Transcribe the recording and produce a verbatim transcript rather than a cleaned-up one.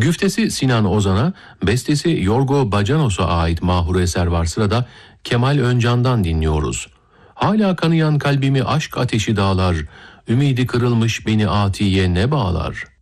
Güftesi Sinan Ozan'a, bestesi Yorgo Bacanos'a ait mahur eser var sırada. Kemal Öncan'dan dinliyoruz. Hala kanayan kalbimi aşk ateşi dağlar, ümidi kırılmış beni atiye ne bağlar?